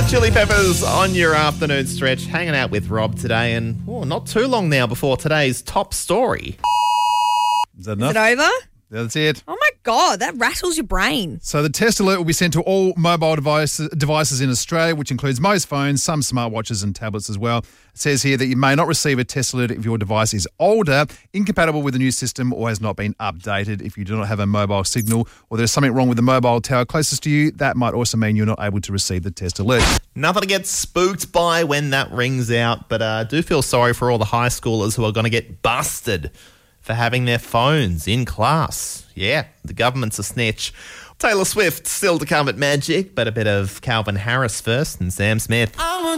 Chili Peppers on your afternoon stretch, hanging out with Rob today, and not too long now before today's top story. Is that enough? Is it over? That's it. Oh my God, that rattles your brain. So the test alert will be sent to all mobile devices in Australia, which includes most phones, some smartwatches and tablets as well. It says here that you may not receive a test alert if your device is older, incompatible with the new system, or has not been updated. If you do not have a mobile signal or there's something wrong with the mobile tower closest to you, that might also mean you're not able to receive the test alert. Nothing to get spooked by when that rings out, but I do feel sorry for all the high schoolers who are going to get busted for having their phones in class. Yeah, the government's a snitch. Taylor Swift still to come at Magic, but a bit of Calvin Harris first and Sam Smith.